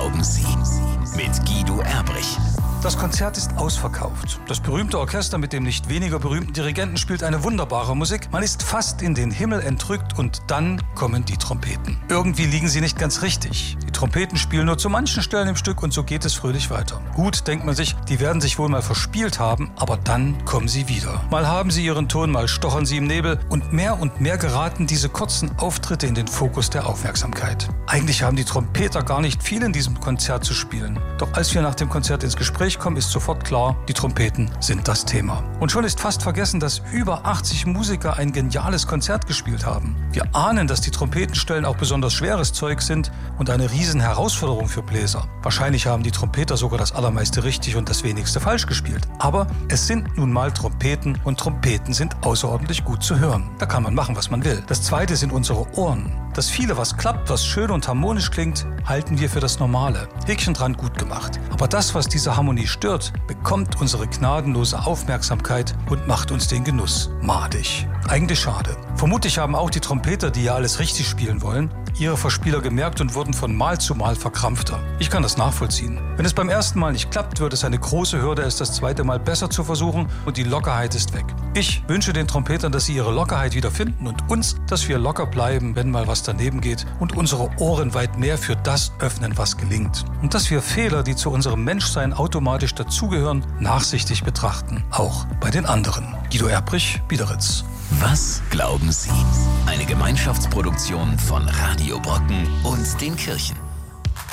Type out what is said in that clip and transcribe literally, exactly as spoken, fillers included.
glauben Sie? Mit Guido Erbrych. Das Konzert ist ausverkauft. Das berühmte Orchester mit dem nicht weniger berühmten Dirigenten spielt eine wunderbare Musik. Man ist fast in den Himmel entrückt und dann kommen die Trompeten. Irgendwie liegen sie nicht ganz richtig. Die Trompeten spielen nur zu manchen Stellen im Stück und so geht es fröhlich weiter. Gut, denkt man sich, die werden sich wohl mal verspielt haben, aber dann kommen sie wieder. Mal haben sie ihren Ton, mal stochern sie im Nebel und mehr und mehr geraten diese kurzen Auftritte in den Fokus der Aufmerksamkeit. Eigentlich haben die Trompeter gar nicht viel in diesem Konzert zu spielen. Doch als wir nach dem Konzert ins Gespräch kommen, ist sofort klar, die Trompeten sind das Thema. Und schon ist fast vergessen, dass über achtzig Musiker ein geniales Konzert gespielt haben. Wir ahnen, dass die Trompetenstellen auch besonders schweres Zeug sind und eine riesen Herausforderung für Bläser. Wahrscheinlich haben die Trompeter sogar das Allermeiste richtig und das Wenigste falsch gespielt. Aber es sind nun mal Trompeten und Trompeten sind außerordentlich gut zu hören. Da kann man machen, was man will. Das Zweite sind unsere Ohren. Das viele, was klappt, was schön und harmonisch klingt, halten wir für das Normale. Häkchen dran, gut gemacht. Aber das, was diese Harmonie stört, bekommt unsere gnadenlose Aufmerksamkeit und macht uns den Genuss madig. Eigentlich schade. Vermutlich haben auch die Trompeter, die ja alles richtig spielen wollen, ihre Verspieler gemerkt und wurden von Mal zu Mal verkrampfter. Ich kann das nachvollziehen. Wenn es beim ersten Mal nicht klappt, wird es eine große Hürde, es das zweite Mal besser zu versuchen und die Lockerheit ist weg. Ich wünsche den Trompetern, dass sie ihre Lockerheit wieder finden und uns, dass wir locker bleiben, wenn mal was daneben geht und unsere Ohren weit mehr für das öffnen, was gelingt. Und dass wir Fehler, die zu unserem Menschsein automatisch dazugehören, nachsichtig betrachten. Auch bei den anderen. Guido Erbrych, Biederitz. Was glauben Sie? Eine Gemeinschaftsproduktion von Radio Brocken und den Kirchen.